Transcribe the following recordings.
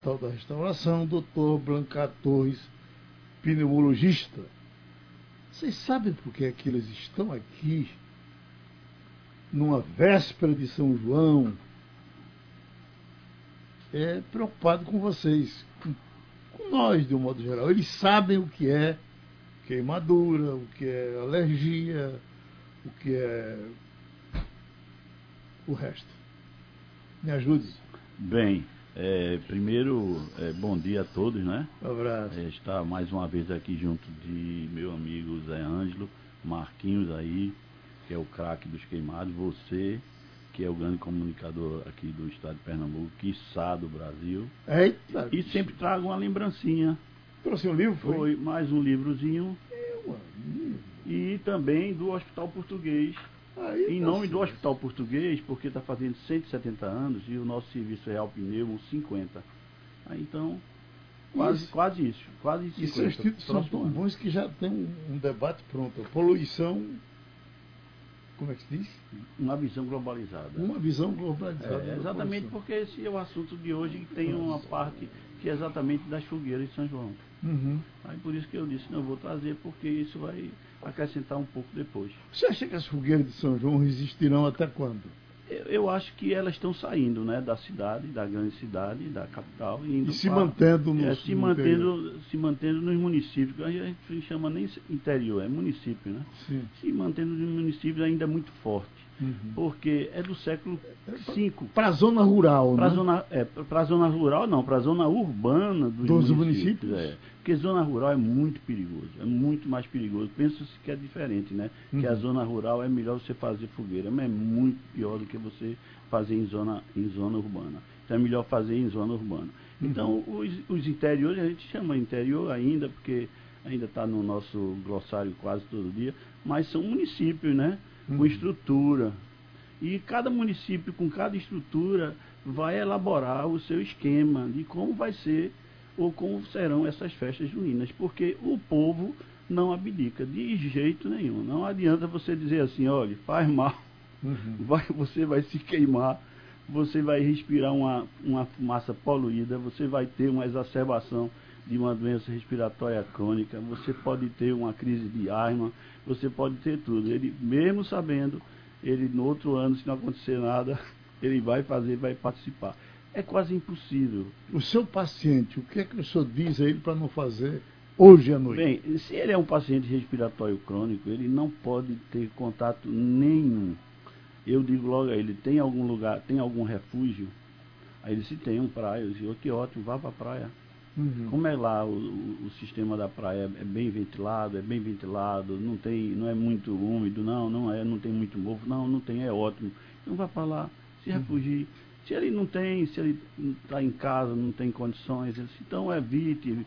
Hospital da Restauração, Dr. Blancar Torres, pneumologista. Vocês sabem por que é que eles estão aqui, numa véspera de São João, preocupado com vocês, com nós, de um modo geral. Eles sabem o que é queimadura, o que é alergia, o que é o resto. Me ajude. Bem, primeiro, bom dia a todos, né? Um abraço. Estar mais uma vez aqui junto de meu amigo Zé Ângelo, Marquinhos aí, que é o craque dos queimados, você, que é o grande comunicador aqui do estado de Pernambuco, quiçá do Brasil. Eita! E sempre trago uma lembrancinha. Trouxe um livro? Foi mais um livrozinho. Meu amigo. E também do Hospital Português. Em nome do Hospital Português, porque está fazendo 170 anos e o nosso serviço é Alpneu 50. Então, quase isso. Quase 50. E seus títulos são tão bons que já tem um debate pronto. Poluição, como é que se diz? Uma visão globalizada. Uma visão globalizada. Exatamente porque esse é o assunto de hoje, que tem uma parte que é exatamente das fogueiras de São João. Uhum. Aí por isso que eu disse, não, eu vou trazer, porque isso vai acrescentar um pouco depois. Você acha que as fogueiras de São João resistirão até quando? Eu acho que elas estão saindo, né, da cidade, da grande cidade, da capital, indo e se mantendo se mantendo nos municípios. A gente chama nem interior, é município, né? Sim. Se mantendo nos municípios ainda é muito forte. Uhum. Porque é do século V. Para a zona rural, para né? Para a zona rural não, para a zona urbana dos municípios. Porque zona rural é muito perigoso, é muito mais perigoso. Pensa-se que é diferente, né? Que a zona rural é melhor você fazer fogueira, mas é muito pior do que você fazer em zona urbana. Então é melhor fazer em zona urbana. Então os interiores, a gente chama interior ainda, porque ainda está no nosso glossário quase todo dia, mas são municípios, né? Com estrutura. E cada município, com cada estrutura, vai elaborar o seu esquema de como vai ser ou como serão essas festas juninas. Porque o povo não abdica de jeito nenhum. Não adianta você dizer assim, olha, faz mal, você vai se queimar, você vai respirar uma fumaça poluída, você vai ter uma exacerbação de uma doença respiratória crônica, você pode ter uma crise de asma, você pode ter tudo. Ele, mesmo sabendo, ele no outro ano, se não acontecer nada, ele vai fazer, vai participar. É quase impossível. O seu paciente, o que é que o senhor diz a ele para não fazer hoje à noite? Bem, se ele é um paciente respiratório crônico, ele não pode ter contato nenhum. Eu digo logo a ele, tem algum lugar, tem algum refúgio? Aí ele, se tem um praia, eu digo, que ótimo, vá para a praia. Como é lá, o sistema da praia é bem ventilado, não é muito úmido, não tem muito mofo, não tem, é ótimo. Então vá para lá, se refugie. Se ele não tem, se ele está em casa, não tem condições, então evite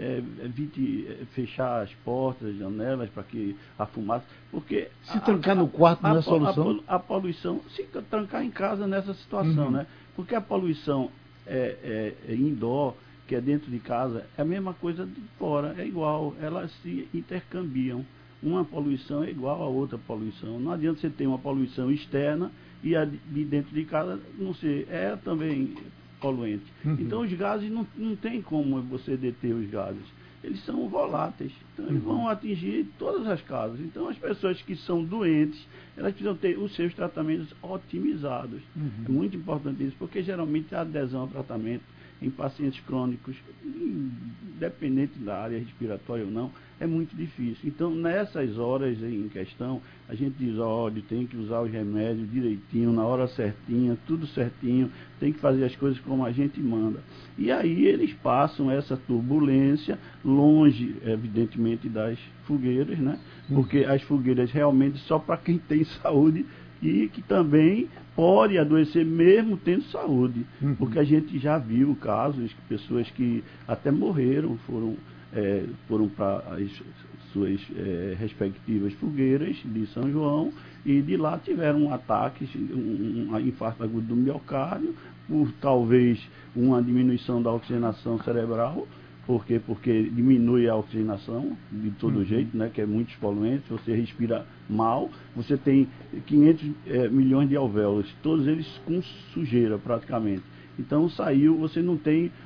fechar as portas, as janelas, para que a fumaça... Porque se trancar no quarto não é solução? A poluição, se trancar em casa nessa situação, né? Porque a poluição indoor, que é dentro de casa, é a mesma coisa de fora, é igual, elas se intercambiam. Uma poluição é igual a outra poluição. Não adianta você ter uma poluição externa e a de dentro de casa não ser, é também poluente. Então os gases, não tem como você deter os gases. Eles são voláteis, então eles vão atingir todas as casas. Então as pessoas que são doentes, elas precisam ter os seus tratamentos otimizados. É muito importante isso, porque geralmente a adesão ao tratamento em pacientes crônicos, independente da área respiratória ou não, é muito difícil. Então, nessas horas em questão, a gente diz, olha, tem que usar os remédios direitinho, na hora certinha, tudo certinho, tem que fazer as coisas como a gente manda. E aí eles passam essa turbulência longe, evidentemente, das fogueiras, né? Porque as fogueiras realmente só para quem tem saúde e que também pode adoecer mesmo tendo saúde, porque a gente já viu casos de pessoas que até morreram, foram para as suas respectivas fogueiras de São João e de lá tiveram ataques, um infarto agudo do miocárdio, por talvez uma diminuição da oxigenação cerebral. Por quê? Porque diminui a oxigenação de todo jeito, né, que é muito poluente, você respira mal, você tem 500 milhões de alvéolos, todos eles com sujeira praticamente. Então saiu, você não tem